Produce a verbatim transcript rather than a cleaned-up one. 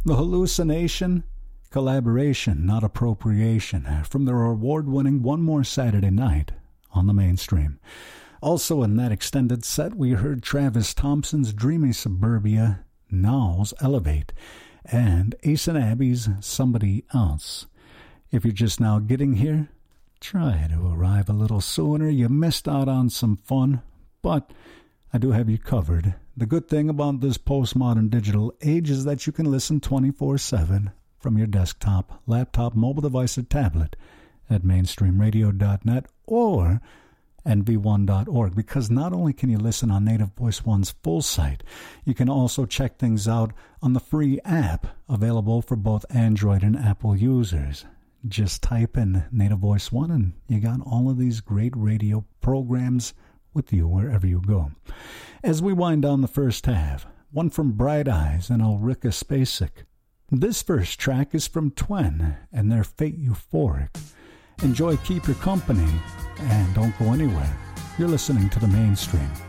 The Hallucination, collaboration, not appropriation, from their award-winning One More Saturday Night on the Mainstream. Also in that extended set, we heard Travis Thompson's Dreamy Suburbia, Now's Elevate, and Ace and Abby's Somebody Else. If you're just now getting here, try to arrive a little sooner. You missed out on some fun, but I do have you covered. The good thing about this postmodern digital age is that you can listen twenty-four seven from your desktop, laptop, mobile device, or tablet at mainstream radio dot net or N V one dot org, because not only can you listen on Native Voice One's full site, you can also check things out on the free app available for both Android and Apple users. Just type in Native Voice One and you got all of these great radio programs with you wherever you go. As we wind down the first half, one from Bright Eyes and Ulrika Spacek. This first track is from Twen and their Fate Euphoric. Enjoy Keep Your Company and don't go anywhere. You're listening to the Mainstream.